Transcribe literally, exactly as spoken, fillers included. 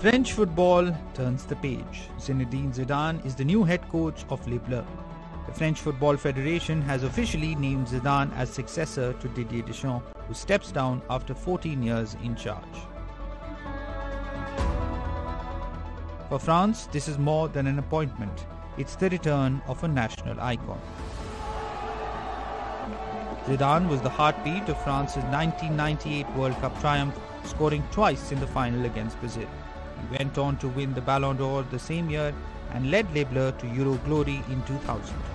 French football turns the page. Zinedine Zidane is the new head coach of Les Bleus. The French Football Federation has officially named Zidane as successor to Didier Deschamps, who steps down after fourteen years in charge. For France, this is more than an appointment. It's the return of a national icon. Zidane was the heartbeat of France's nineteen ninety-eight World Cup triumph, scoring twice in the final against Brazil. He went on to win the Ballon d'Or the same year and led Les Bleus to Euro glory in two thousand.